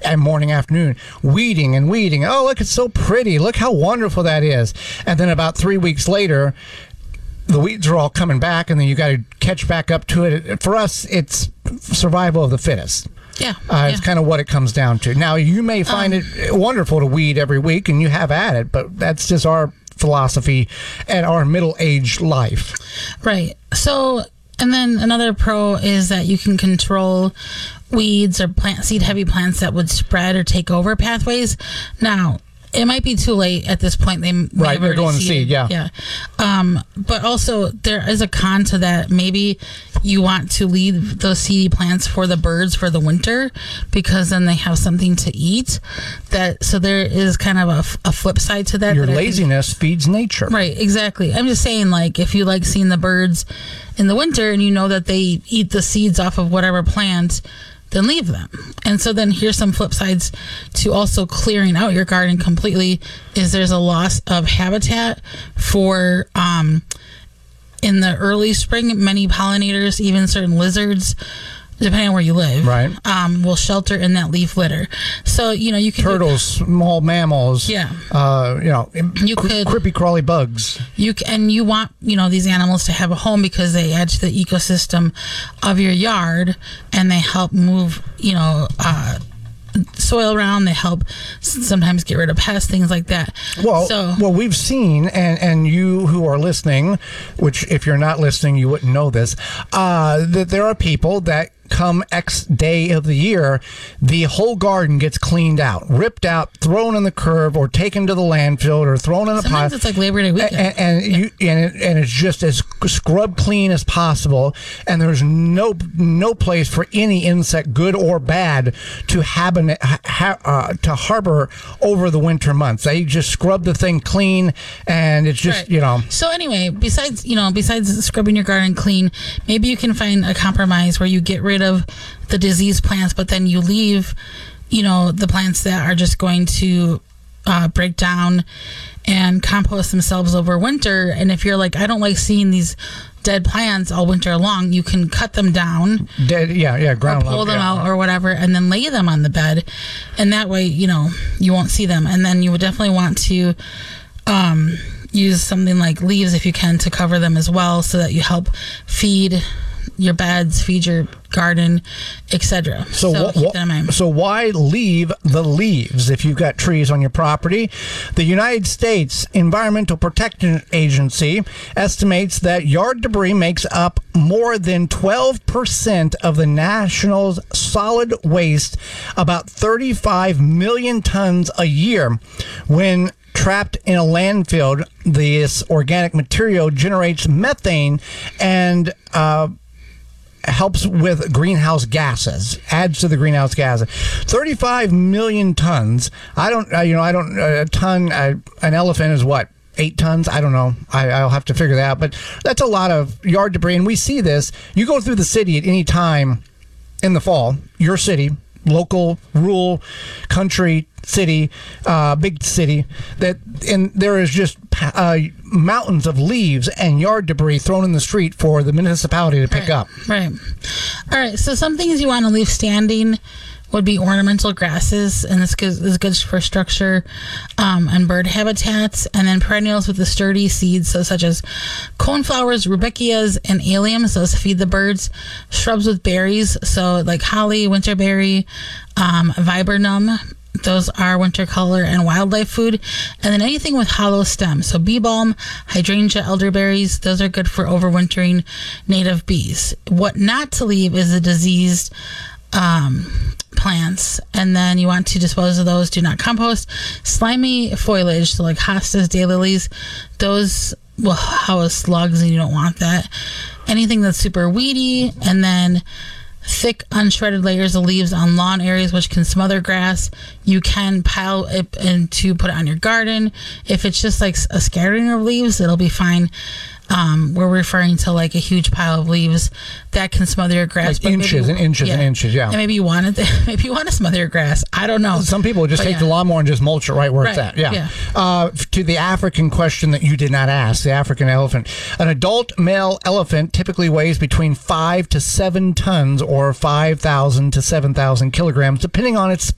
and morning, afternoon, weeding and weeding. Oh, look, it's so pretty. Look how wonderful that is. And then about 3 weeks later, the weeds are all coming back, and then you got to catch back up to it. For us, it's survival of the fittest. Yeah. It's kind of what it comes down to. Now, you may find it wonderful to weed every week, and you have at it, but that's just our philosophy at our middle-aged life. Right. So, and then another pro is that you can control weeds or plant seed-heavy plants that would spread or take over pathways. Now, it might be too late at this point. They're going to seed, yeah. But also, there is a con to that. Maybe you want to leave those seedy plants for the birds for the winter, because then they have something to eat. So there is kind of a flip side to that. Your laziness feeds nature. Right, exactly. I'm just saying, like, if you like seeing the birds in the winter and you know that they eat the seeds off of whatever plant, then leave them. And so then here's some flip sides to also clearing out your garden completely, is there's a loss of habitat for in the early spring. Many pollinators, even certain lizards, depending on where you live, right, will shelter in that leaf litter. So, you can turtles, small mammals, you could creepy crawly bugs. You want these animals to have a home because they add to the ecosystem of your yard, and they help move soil around. They help sometimes get rid of pests, things like that. Well, we've seen, and you who are listening, which if you're not listening, you wouldn't know this, that there are people that come X day of the year, the whole garden gets cleaned out, ripped out, thrown in the curb, or taken to the landfill, or thrown in a Sometimes pot. It's like Labor Day weekend, and it's just as scrub clean as possible. And there's no place for any insect, good or bad, to harbor over the winter months. They just scrub the thing clean, and it's just So anyway, besides scrubbing your garden clean, maybe you can find a compromise where you get rid of the diseased plants, but then you leave, the plants that are just going to break down and compost themselves over winter. And if you're like, I don't like seeing these dead plants all winter long, you can cut them down, ground or pull them out or whatever, and then lay them on the bed, and that way you won't see them. And then you would definitely want to use something like leaves if you can to cover them as well, so that you help feed your beds, feed your garden, etc. So keep that in mind. So why leave the leaves if you've got trees on your property? The United States Environmental Protection Agency estimates that yard debris makes up more than 12% of the national's solid waste, about 35 million tons a year. When trapped in a landfill, this organic material generates methane and helps with greenhouse gases, adds to the greenhouse gases. 35 million tons. A ton, an elephant is what? 8 tons? I don't know. I'll have to figure that out. But that's a lot of yard debris. And we see this. You go through the city at any time in the fall, your city, local, rural, country, city, big city, and there is just mountains of leaves and yard debris thrown in the street for the municipality to pick up. Right. All right. So some things you want to leave standing would be ornamental grasses, and this is good for structure and bird habitats, and then perennials with the sturdy seeds, such as coneflowers, rudbeckias, and alliums. Those feed the birds. Shrubs with berries, so like holly, winterberry, viburnum. Those are winter color and wildlife food. And then anything with hollow stems. So bee balm, hydrangea, elderberries, those are good for overwintering native bees. What not to leave is the diseased plants. And then you want to dispose of those. Do not compost. Slimy foliage, so like hostas, daylilies, those will house slugs, and you don't want that. Anything that's super weedy, and then thick unshredded layers of leaves on lawn areas, which can smother grass. You can pile it and to put it on your garden. If it's just like a scattering of leaves, it'll be fine. We're referring to like a huge pile of leaves that can smother your grass. Like inches and inches and inches, yeah. And maybe you want to smother your grass. I don't know. Some people just take the lawnmower and just mulch it right where it's at. Yeah. To the African question that you did not ask, the African elephant. An adult male elephant typically weighs between 5 to 7 tons or 5,000 to 7,000 kilograms, depending on its